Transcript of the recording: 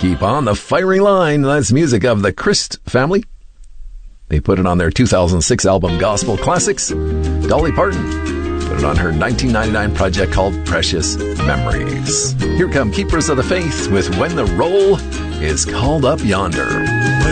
Keep on the firing line. That's music of the Christ family. They put it on their 2006 album Gospel Classics. Dolly Parton put it on her 1999 project called Precious Memories. Here come Keepers of the Faith with When the Roll is Called Up Yonder.